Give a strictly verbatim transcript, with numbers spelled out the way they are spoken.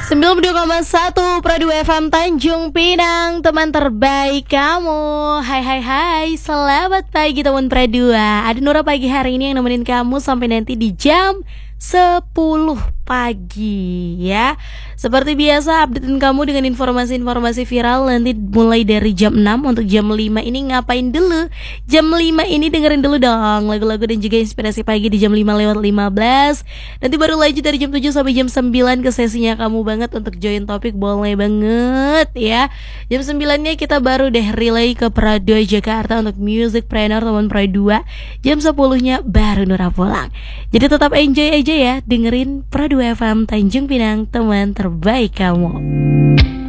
sembilan puluh dua koma satu Pradu F M Tanjung Pinang, teman terbaik kamu. Hai hai hai, selamat pagi teman Pradua. Ada Nura pagi hari ini yang nemenin kamu sampai nanti di jam sepuluh pagi ya. Seperti biasa updatein kamu dengan informasi-informasi viral nanti mulai dari jam enam. Untuk jam lima ini ngapain dulu? Jam lima ini dengerin dulu dong lagu-lagu dan juga inspirasi pagi di jam lima lewat lima belas. Nanti baru lanjut dari jam tujuh sampai jam sembilan ke sesinya kamu banget untuk join topik, boleh banget ya. Jam sembilan-nya kita baru deh relay ke Prado Jakarta untuk Music Planner teman Pradua. Jam sepuluh-nya baru Nura pulang. Jadi tetap enjoy aja ya dengerin Prado F M Tanjung Pinang, teman terbaik kamu.